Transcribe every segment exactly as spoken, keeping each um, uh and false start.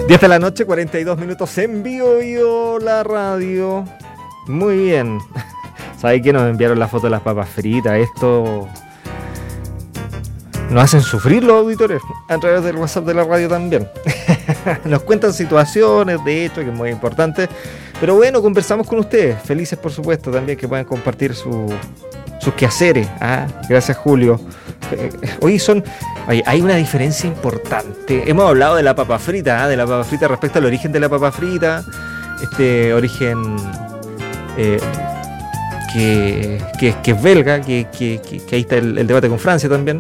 diez de la noche, cuarenta y dos minutos en vivo, vivo la radio. Muy bien. ¿Sabes que nos enviaron la foto de las papas fritas? Esto nos hacen sufrir los auditores a través del WhatsApp de la radio también. Nos cuentan situaciones, de hecho, que es muy importante. Pero bueno, conversamos con ustedes. Felices, por supuesto, también que puedan compartir su, sus quehaceres. Ah, gracias, Julio. Hoy son... Oye, hay una diferencia importante. Hemos hablado de la papa frita, ¿eh? de la papa frita respecto al origen de la papa frita. Este origen... Eh, Que, que, que es belga, que, que, que, que ahí está el, el debate con Francia también,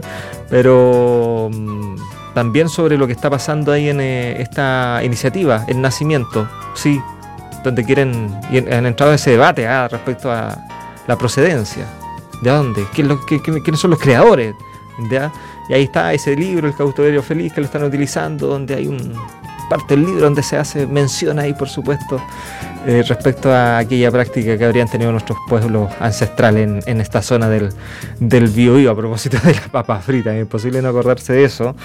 pero um, también sobre lo que está pasando ahí en eh, esta iniciativa, el nacimiento, sí, donde quieren, y han entrado en ese debate ah, respecto a la procedencia, ¿de dónde? ¿Qué es lo, qué, qué, ¿Quiénes son los creadores? ¿Ya? Y ahí está ese libro, El cautiverio feliz, que lo están utilizando, donde hay un... parte del libro donde se hace mención ahí, por supuesto, eh, respecto a aquella práctica que habrían tenido nuestros pueblos ancestrales en, en esta zona del, del Biobío, a propósito de la papa frita. Es imposible no acordarse de eso.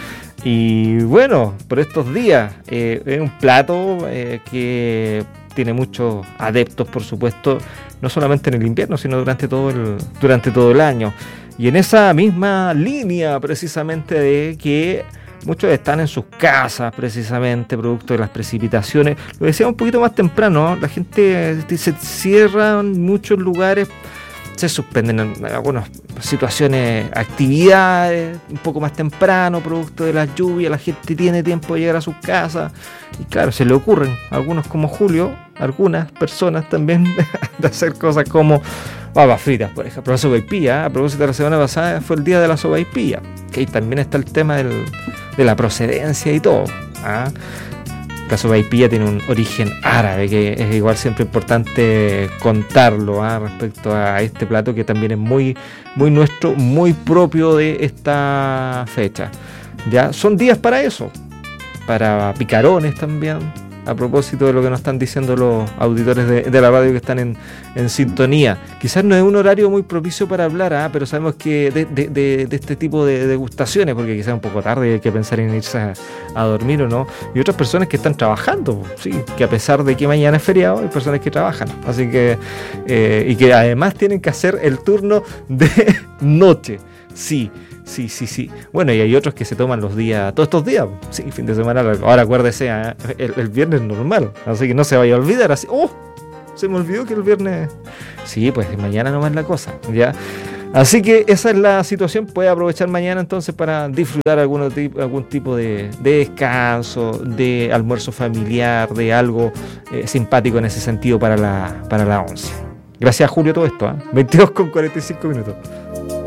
Y bueno, por estos días eh, es un plato eh, que tiene muchos adeptos, por supuesto, no solamente en el invierno, sino durante todo el, durante todo el año. Y en esa misma línea, precisamente, de que muchos están en sus casas, precisamente, producto de las precipitaciones. Lo decía un poquito más temprano, la gente se cierra en muchos lugares, se suspenden en algunas situaciones, actividades, un poco más temprano, producto de las lluvias, la gente tiene tiempo de llegar a sus casas, y claro, se le ocurren, algunos como Julio, algunas personas también, de hacer cosas como papas fritas, por ejemplo, la sopaipilla. A propósito de la semana pasada fue el día de la sopaipilla, que ahí también está el tema del, de la procedencia y todo. ¿ah? La sopaipilla tiene un origen árabe, que es igual siempre importante contarlo ¿ah? respecto a este plato que también es muy, muy nuestro, muy propio de esta fecha. Ya son días para eso, para picarones también. A propósito de lo que nos están diciendo los auditores de, de la radio que están en, en sintonía. Quizás no es un horario muy propicio para hablar, ¿eh? pero sabemos que de, de, de, de este tipo de degustaciones, porque quizás es un poco tarde y hay que pensar en irse a, a dormir o no. Y otras personas que están trabajando, sí, que a pesar de que mañana es feriado, hay personas que trabajan. Así que, eh, y que además tienen que hacer el turno de noche, sí. Sí, sí, sí. Bueno, y hay otros que se toman los días, todos estos días. Sí, fin de semana. Ahora acuérdese, ¿eh? el, el viernes normal. Así que no se vaya a olvidar. Así, ¡oh! Se me olvidó que el viernes. Sí, pues mañana nomás la cosa. ¿ya? Así que esa es la situación. Puede aprovechar mañana entonces para disfrutar algún tipo, algún tipo de, de descanso, de almuerzo familiar, de algo eh, simpático en ese sentido para la, para la once. Gracias, Julio, todo esto. ¿eh? veintidós con cuarenta y cinco minutos.